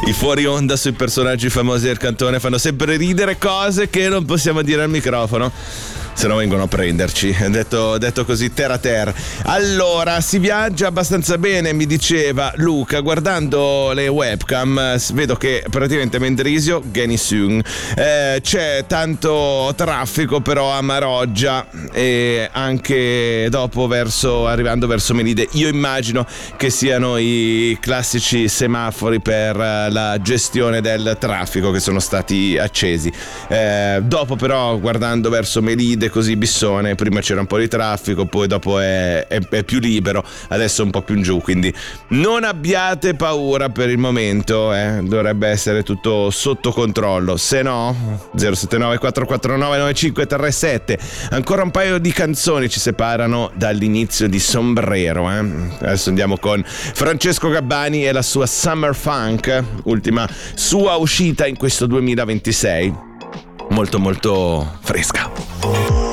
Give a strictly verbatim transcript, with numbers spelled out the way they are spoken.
I fuori onda sui personaggi famosi del cantone fanno sempre ridere, cose che non possiamo dire al microfono, se no vengono a prenderci. Detto, detto così terra terra. Allora, si viaggia abbastanza bene, mi diceva Luca, guardando le webcam vedo che praticamente Mendrisio, Genisung, eh, c'è tanto traffico però a Maroggia e anche dopo verso, arrivando verso Melide. Io immagino che siano i classici semafori per la gestione del traffico che sono stati accesi. Eh, dopo però, guardando verso Melide, così Bissone, prima c'era un po' di traffico, poi dopo è, è, è più libero, adesso è un po' più in giù, quindi non abbiate paura per il momento, eh? Dovrebbe essere tutto sotto controllo. Se no, zero sette nove quattro quattro nove nove cinque tre sette. Ancora un paio di canzoni ci separano dall'inizio di Sombrero, eh? Adesso andiamo con Francesco Gabbani e la sua Summer Funk, ultima sua uscita in questo duemilaventisei, molto molto fresca.